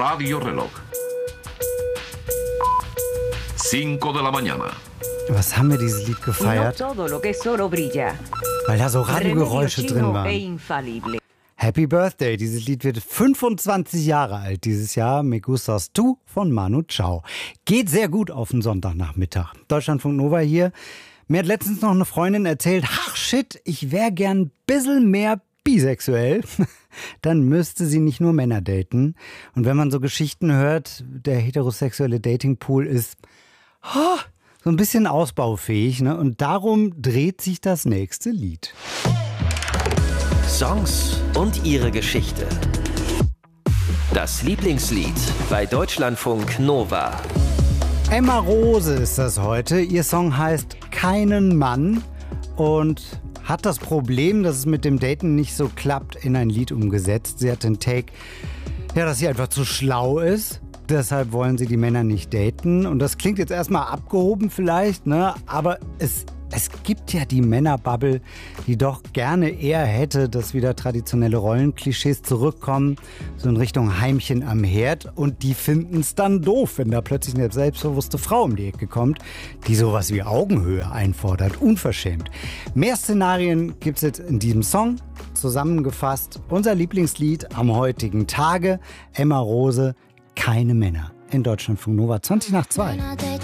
radioreloj. 5 de la mañana. Was haben wir dieses Lied gefeiert? Weil da so Radiogeräusche drin waren. Happy Birthday, dieses Lied wird 25 Jahre alt dieses Jahr. Me gustas tu von Manu Chao. Geht sehr gut auf den Sonntagnachmittag. Deutschlandfunk Nova hier. Mir hat letztens noch eine Freundin erzählt, ach shit, ich wäre gern ein bisschen mehr bisexuell. Dann müsste sie nicht nur Männer daten. Und wenn man so Geschichten hört, der heterosexuelle Datingpool ist so ein bisschen ausbaufähig, ne? Und darum dreht sich das nächste Lied. Songs und ihre Geschichte. Das Lieblingslied bei Deutschlandfunk Nova. Emma Rose ist das heute. Ihr Song heißt Keinen Mann und hat das Problem, dass es mit dem Daten nicht so klappt, in ein Lied umgesetzt. Sie hat den Take, dass sie einfach zu schlau ist. Deshalb wollen sie die Männer nicht daten. Und das klingt jetzt erstmal abgehoben vielleicht, ne? Aber es gibt ja die Männerbubble, die doch gerne eher hätte, dass wieder traditionelle Rollenklischees zurückkommen, so in Richtung Heimchen am Herd. Und die finden es dann doof, wenn da plötzlich eine selbstbewusste Frau um die Ecke kommt, die sowas wie Augenhöhe einfordert. Unverschämt. Mehr Szenarien gibt es jetzt in diesem Song. Zusammengefasst unser Lieblingslied am heutigen Tage. Emma Rose, Keine Männer. In Deutschlandfunk Nova 20 nach 2.